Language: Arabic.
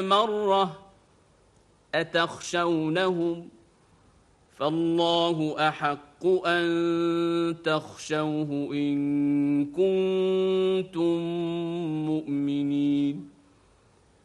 مرة أتخشونهم فالله أحق أن تخشوه إن كنتم